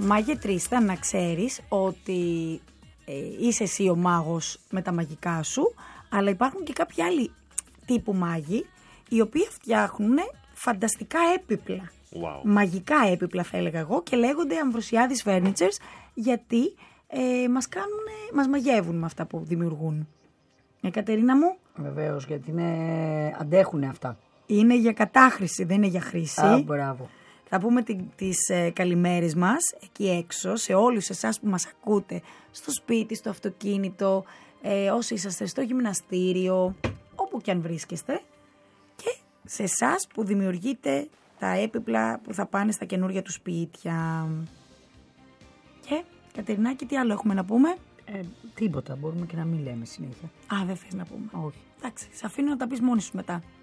Μαγετρίστα, να ξέρεις ότι είσαι εσύ ο μάγος με τα μαγικά σου, αλλά υπάρχουν και κάποιοι άλλοι τύπου μάγοι, οι οποίοι φτιάχνουν φανταστικά έπιπλα. Wow. Μαγικά έπιπλα θα έλεγα εγώ, και λέγονται Αμβροσιάδης Furnitures, γιατί μας μαγεύουν με αυτά που δημιουργούν. Κατερίνα μου. Βεβαίως, γιατί αντέχουν αυτά. Είναι για κατάχρηση, δεν είναι για χρήση. Α, μπράβο. Θα πούμε τις καλημέρες μας εκεί έξω σε όλους εσάς που μας ακούτε στο σπίτι, στο αυτοκίνητο, όσοι είσαστε στο γυμναστήριο, όπου και αν βρίσκεστε, και σε εσάς που δημιουργείτε τα έπιπλα που θα πάνε στα καινούργια του σπίτια. Και Κατερινάκη, τι άλλο έχουμε να πούμε? Τίποτα, μπορούμε και να μην λέμε συνέχεια. Δεν θες να πούμε? Όχι. Εντάξει, σε αφήνω να τα πεις μόνη σου μετά.